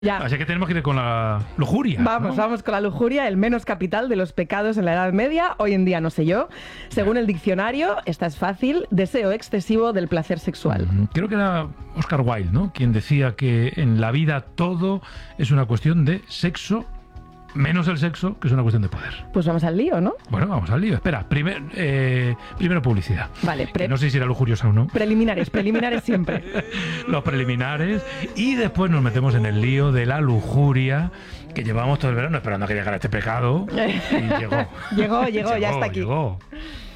Ya. Así que tenemos que ir con la lujuria. Vamos con la lujuria, el menos capital de los pecados en la Edad Media. Hoy en día no sé yo. Según el diccionario, esta es fácil: deseo excesivo del placer sexual. Creo que era Oscar Wilde, ¿no?, quien decía que en la vida todo es una cuestión de sexo, menos el sexo, que es una cuestión de poder. Pues vamos al lío, ¿no? Bueno, vamos al lío. Espera, primero publicidad. Vale, Que no sé si era lujuriosa o no. preliminares siempre. Los preliminares. Y después nos metemos en el lío de la lujuria, que llevamos todo el verano esperando a que llegara este pecado. Y llegó. Llegó, ya está aquí. Llegó.